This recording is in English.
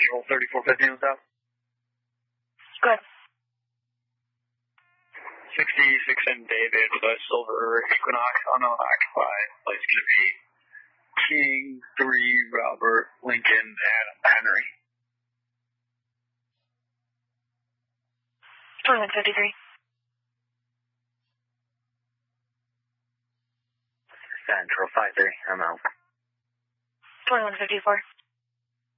Central 3450 on south. Go ahead. 66 and David, Silver Equinox, unoccupied. Place going to be King 3, Robert, Lincoln, Adam, Henry. 2153. Central 53, I'm out. 2154.